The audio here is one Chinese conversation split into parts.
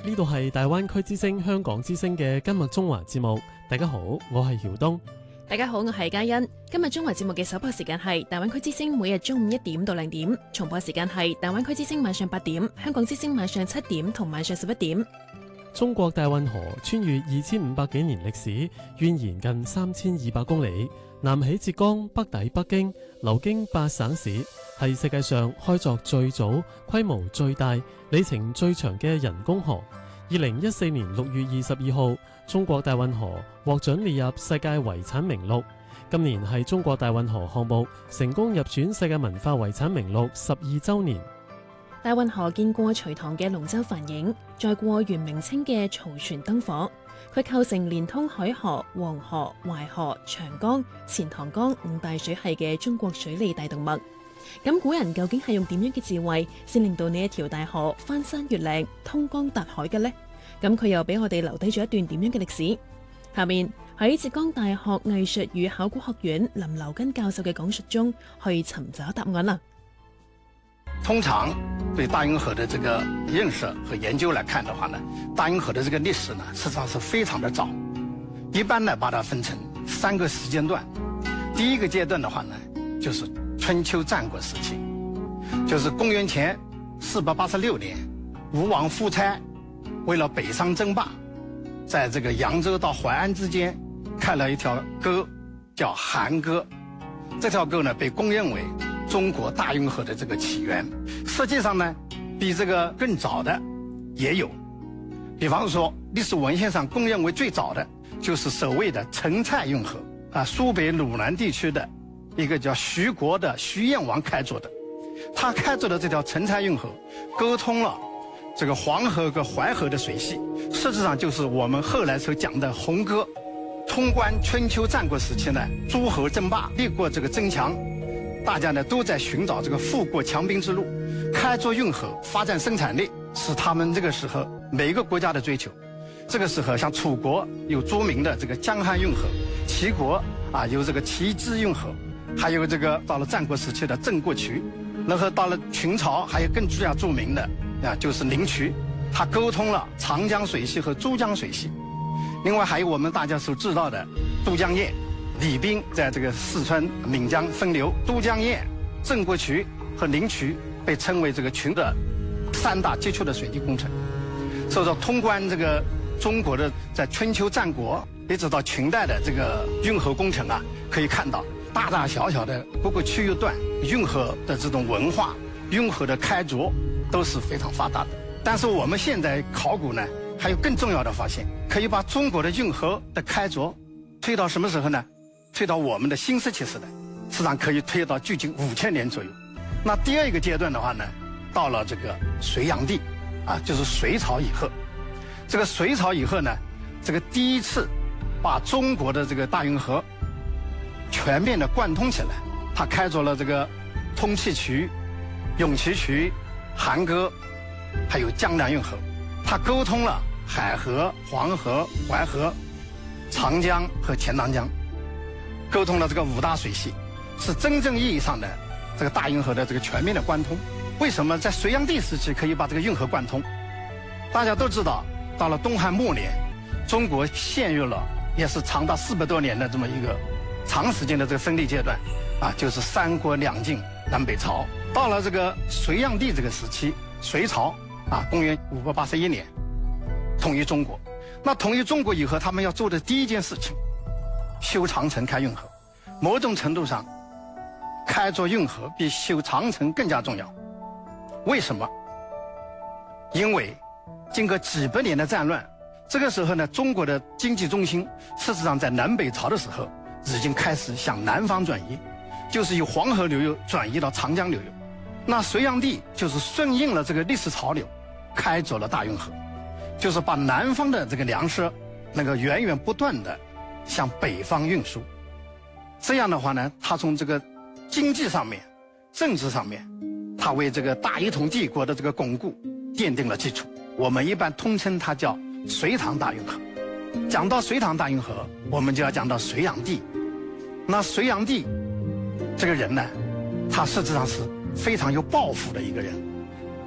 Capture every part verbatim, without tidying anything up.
呢度係大灣區之聲香港之聲嘅今日中華節目。大家好，我係曉東。 大家好，我係嘉欣。今日中華節目嘅首播時間係大灣區之聲，每日中午一點到兩點；重播時間係大灣區之聲晚上八點、香港之聲晚上七點同晚上十一點。 中國大運河穿越二千五百幾年歷史，蜿蜒近三千二百公里，南起浙江，北抵北京，流經八省市，係世界上開鑿最早、規模最大、里程最長嘅人工河。二零一四年六月二十二號，中國大運河獲准列入世界遺產名錄。今年係中國大運河項目成功入選世界文化遺產名錄十二週年。 大運河見過隋唐嘅龍舟帆影，再過元明清嘅曹船燈火，佢構成連通海河、黃河、淮河、長江、錢塘江五大水系嘅中國水利大動脈。咁古人究竟係用點樣嘅智慧，先令到呢一條大河翻山越嶺、通江達海嘅呢？咁佢又俾我哋留低咗一段點樣嘅歷史？下面喺浙江大學藝術與考古學院林留根教授嘅講述中，去尋找答案啦。 通常對大運河的這個認識和研究來看的話呢，大運河的這個歷史呢，實際上是非常的早。一般呢，把它分成三個時間段。第一個階段的話呢，就是春秋戰國時期，就是公元前四百八十六年，吳王夫差為了北上爭霸，在這個揚州到淮安之間開了一條溝，叫韓溝。這條溝呢，被公認為中國大運河的這個起源。實際上呢，比這個更早的也有，比方說歷史文獻上公認為最早的就是所謂的陳蔡運河啊，蘇北魯南地區的一個叫徐國的徐偃王開鑿的，他開鑿的這條陳蔡運河溝通了這個黃河和淮河的水系，實際上就是我們後來所講的鴻溝。通關春秋戰國時期呢，諸侯爭霸，立過這個爭強，大家呢都在尋找這個富國強兵之路，開鑿運河，發展生產力，是他們這個時候每一個國家的追求。這個時候，像楚國有著名的這個江漢運河，齊國啊有這個齊支運河，還有這個到了戰國時期的鄭過渠，然後到了秦朝還有更加著名的啊就是靈渠，它溝通了長江水系和珠江水系。另外還有我們大家所知道的都江堰，李冰在這個四川岷江分流，都江堰、鄭過渠和靈渠被稱為這個群的三大傑出的水利工程。所以說通關這個中國的在春秋戰國一直到秦代的這個運河工程啊，可以看到大大小小的各個區域段運河的這種文化，運河的開鑿都是非常發達的。但是我們現在考古呢，還有更重要的發現，可以把中國的運河的開鑿推到什麼時候呢？推到我們的新石器時代，實際上可以推到距今五千年左右。那第二個階段的話呢，到了這個隋炀帝，啊，就是隋朝以後。這個隋朝以後呢，這個第一次把中國的這個大運河全面的貫通起來，他開鑿了這個通氣渠、永琪渠、韓溝，還有江南運河，它溝通了海河、黃河、淮河、長江和錢塘江，溝通了這個五大水系，是真正意義上的這個大運河的這個全面的貫通。為什麼在隋炀帝時期可以把這個運河貫通？大家都知道，到了東漢末年，中國陷入了也是長達四百多年的這麼一個長時間的這個分裂階段，啊，就是三國兩晉南北朝。到了這個隋炀帝這個時期，隋朝啊，公元五百八十一年統一中國。那統一中國以後，他們要做的第一件事情，修長城、開運河。某種程度上，開鑿運河比修長城更加重要。為什麼？因為經過幾百年的戰亂，這個時候呢，中國的經濟中心事實上在南北朝的時候已經開始向南方轉移，就是由黃河流域轉移到長江流域。那隋炀帝就是順應了這個歷史潮流，開鑿了大運河，就是把南方的這個糧食能夠源源不斷的向北方運輸。這樣的話呢，他從這個經濟上面、政治上面，他為這個大一統帝國的這個鞏固奠定了基礎。我們一般通稱它叫隋唐大運河。講到隋唐大運河，我們就要講到隋炀帝。那隋炀帝這個人呢，他實際上是非常有抱負的一個人。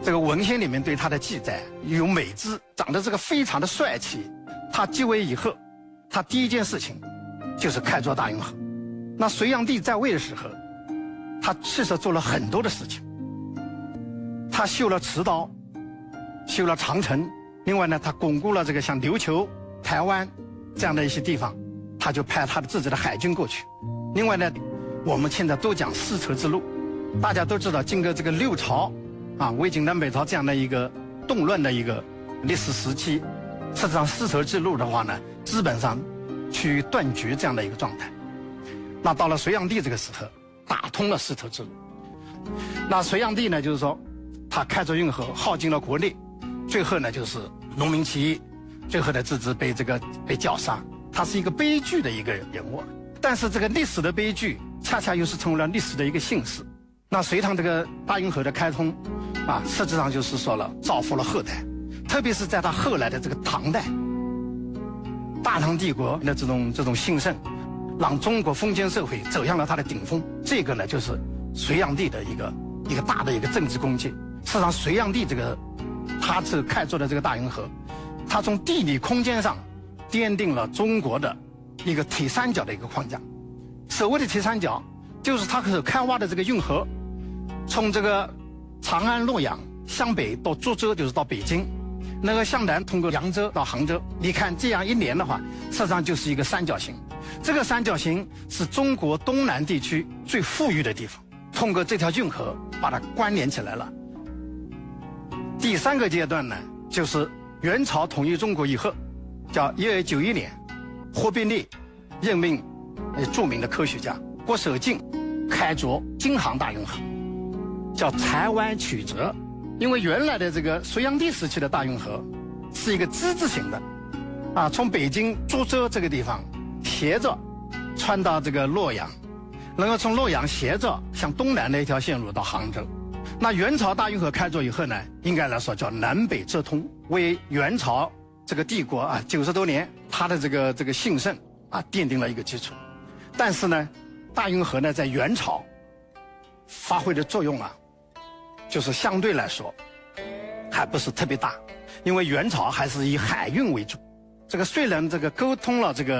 这个文献里面对他的记载有美姿，长得这个非常的帅气。他继位以后，他第一件事情就是开凿大运河。那隋炀帝在位的时候，他其实做了很多的事情。他修了池道，修了长城，另外呢，他巩固了这个像琉球、台湾这样的一些地方，他就派他的自己的海军过去。另外呢，我们现在都讲丝绸之路，大家都知道，经过这个六朝啊，魏晋南北朝这样的一个动乱的一个历史时期，实际上丝绸之路的话呢，基本上趋于断绝这样的一个状态。那到了隋炀帝这个时候，打通了丝绸之路。那隋炀帝呢，就是说他开凿运河，耗尽了国力，最后呢就是农民起义，最后呢自己被这个被绞杀。他是一个悲剧的一个人物，但是这个历史的悲剧恰恰又是成为了历史的一个幸事。那隋唐这个大运河的开通啊，实际上就是说了造福了后代，特别是在他后来的这个唐代，大唐帝国的这种这种兴盛，让中国封建社会走向了它的顶峰。这个呢，就是隋炀帝的一个一个大的一个政治功绩。事实上，隋炀帝这个他这开凿的这个大运河，他从地理空间上奠定了中国的一个铁三角的一个框架。所谓的铁三角，就是他所开挖的这个运河，从这个长安、洛阳向北到株洲，就是到北京。那个向南通过扬州到杭州，你看这样一连的话，实际上就是一个三角形。这个三角形是中国东南地区最富裕的地方，通过这条运河把它关联起来了。第三个阶段呢，就是元朝统一中国以后，叫一二九一年，忽必烈任命著名的科学家郭守敬开凿京杭大运河，叫台湾曲折。因为原来的这个隋炀帝时期的大运河是一个之字形的，啊，从北京株洲这个地方斜着穿到这个洛阳，然后从洛阳斜着向东南的一条线路到杭州。那元朝大运河开凿以后呢，应该来说叫南北折通，为元朝这个帝国啊九十多年它的这个这个兴盛啊奠定了一个基础。但是呢，大运河呢在元朝发挥的作用啊，就是相对来说还不是特别大，因为元朝还是以海运为主。这个虽然这个沟通了这个